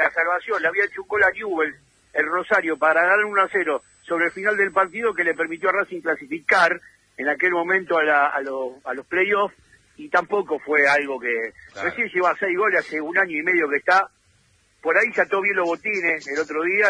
la salvación. Le había hecho un gol a Newell's, el Rosario, para ganar 1-0 sobre el final del partido, que le permitió a Racing clasificar en aquel momento a los playoffs, y tampoco fue algo que... Claro. Recién lleva 6 goles, hace 1 año y medio que está. Por ahí se ató bien los botines el otro día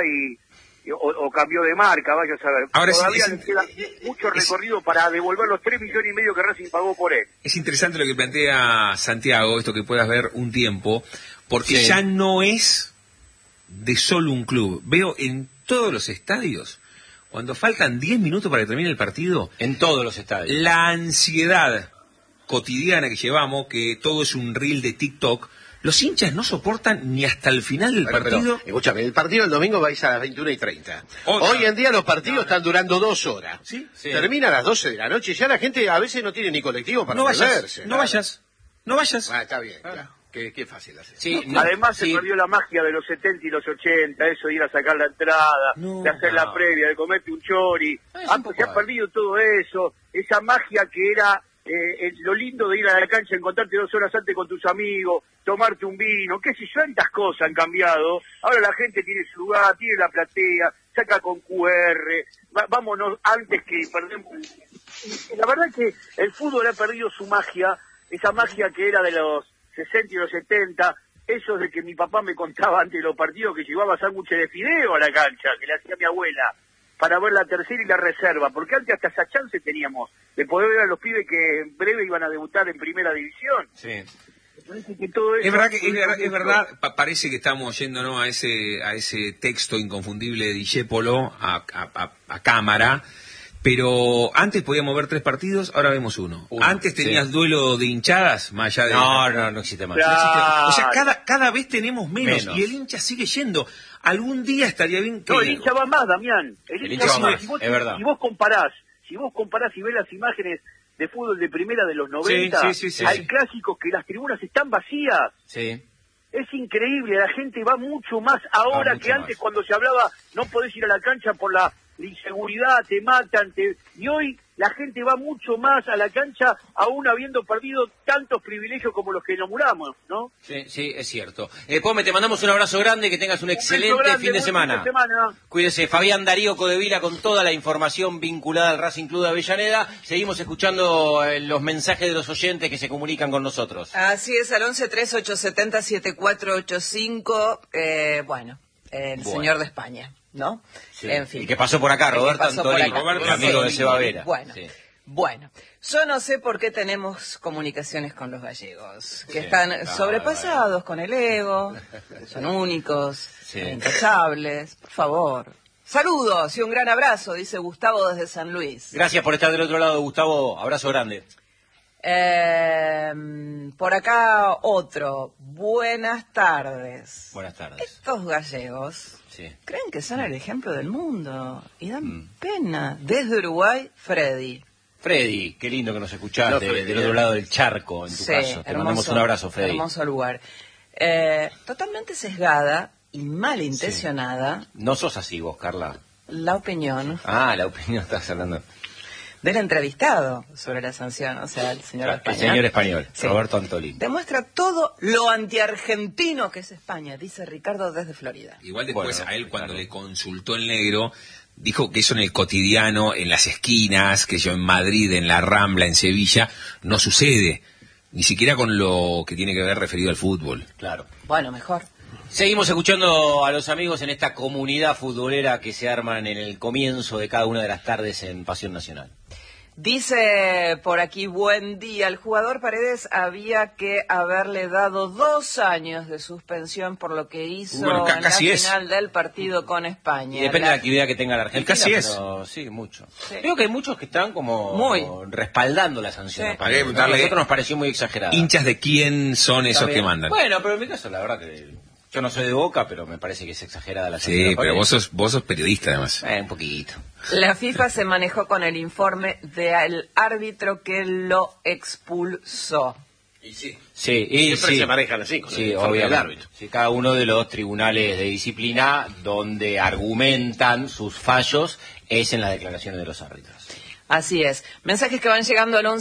o cambió de marca, vaya a saber. Ahora Todavía le queda mucho recorrido para devolver los 3,5 millones que Racing pagó por él. Es interesante lo que plantea Santiago, esto que puedas ver un tiempo, porque Sí. ya no es de solo un club. Veo en todos los estadios, cuando faltan 10 minutos para que termine el partido, En todos los estadios. la ansiedad cotidiana que llevamos, que todo es un reel de TikTok, los hinchas no soportan ni hasta el final del Bueno, partido. pero, escúchame, el partido del domingo va a ir a las 21:30. Otra. Hoy en día los partidos están durando 2 horas. ¿Sí? Sí. Termina a las 12 de la noche y ya la gente a veces no tiene ni colectivo para No vayas, volverse. no vayas, no vayas. Ah, está bien, claro. Qué fácil hacer. Sí, Además sí. se perdió la magia de los 70 y los 80, eso de ir a sacar la entrada, No, de hacer la previa, de comerte un chori. Es un poco Se ha perdido todo eso, esa magia que era lo lindo de ir a la cancha, encontrarte 2 horas antes con tus amigos, tomarte un vino, qué sé yo, tantas cosas han cambiado. Ahora la gente tiene su lugar, tiene la platea, saca con QR, vámonos antes que perdemos. La verdad es que el fútbol ha perdido su magia, esa magia que era de los 60 y los 70, eso de que mi papá me contaba antes de los partidos que llevaba sándwiches de fideo a la cancha, que le hacía mi abuela, para ver la tercera y la reserva, porque antes hasta esa chance teníamos de poder ver a los pibes que en breve iban a debutar en primera división. Sí. Parece que todo eso... Es verdad, es verdad, parece que estamos yéndonos a ese texto inconfundible de Discépolo a cámara, pero antes podíamos ver 3 partidos, ahora vemos uno. Antes tenías sí. duelo de hinchadas, más allá de... No existe más. Claro. O sea, cada vez tenemos menos, Menos. y el hincha sigue yendo. Algún día estaría bien que... No, el hincha va más, Damián. El hincha va más, es verdad. Si vos comparás y ves las imágenes de fútbol de primera de los 90, sí. hay clásicos que las tribunas están vacías. Sí. Es increíble, la gente va mucho más ahora mucho que antes, más. cuando se hablaba no podés ir a la cancha por la inseguridad, te matan, y hoy la gente va mucho más a la cancha, aún habiendo perdido tantos privilegios como los que inauguramos, ¿no? Sí, es cierto. Pome, te mandamos un abrazo grande, que tengas un excelente fin de semana. Cuídese. Fabián Darío Codevila con toda la información vinculada al Racing Club de Avellaneda. Seguimos escuchando los mensajes de los oyentes que se comunican con nosotros. Así es, al 11-3870-7485, el señor de España, ¿no? Sí. En fin. Y que pasó por acá, Roberto Antolín, Roberto amigo de Sí. Seba Vera. Bueno, yo no sé por qué tenemos comunicaciones con los gallegos, que Sí. están sobrepasados con el ego, son únicos, intachables, por favor. Saludos y un gran abrazo, dice Gustavo desde San Luis. Gracias por estar del otro lado, Gustavo. Abrazo grande. Por acá otro. Buenas tardes. Buenas tardes. Estos gallegos Sí. creen que son el ejemplo del mundo y dan pena. Desde Uruguay, Freddy. Freddy, qué lindo que nos escuchaste No, Freddy, del otro lado del charco, en tu caso. Te mandamos un abrazo, Freddy. Hermoso lugar. Totalmente sesgada y malintencionada No sos así vos, Carla. la opinión Ah, la opinión estás hablando. del entrevistado sobre la sanción, o sea, el señor El España. señor español, Sí. Roberto Antolín. Demuestra todo lo antiargentino que es España, dice Ricardo desde Florida. Igual después Bueno, a él, cuando claro. le consultó el negro, dijo que eso en el cotidiano, en las esquinas, que yo en Madrid, en la Rambla, en Sevilla, no sucede. Ni siquiera con lo que tiene que ver referido al fútbol. Claro. Bueno, mejor. Seguimos escuchando a los amigos en esta comunidad futbolera que se arman en el comienzo de cada una de las tardes en Pasión Nacional. Dice por aquí, buen día, el jugador Paredes había que haberle dado 2 años de suspensión por lo que hizo Bueno, en la casi es. final del partido con España. Y depende de la actividad que tenga la Argentina. Casi es. Pero sí, mucho. Sí. Creo que hay muchos que están como Muy. respaldando la sanción. Sí. A nosotros nos pareció muy exagerada. Hinchas de quién son esos También. que mandan. Bueno, pero en mi caso, la verdad que yo no soy de Boca, pero me parece que es exagerada la sanción. Sí, pero vos sos periodista además. Un poquito. La FIFA se manejó con el informe del árbitro que lo expulsó. Y sí. Sí, y Siempre sí. se manejan así, con el Sí, informe del obviamente. árbitro. Sí, cada uno de los tribunales de disciplina donde argumentan sus fallos es en las declaraciones de los árbitros. Así es. Mensajes que van llegando al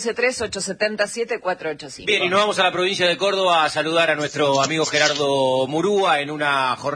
11-3877-485. Bien, y nos vamos a la provincia de Córdoba a saludar a nuestro amigo Gerardo Murúa en una jornada